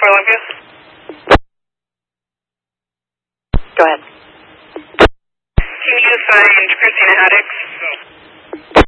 Olympia. Go ahead. Can you find Christina Haddix?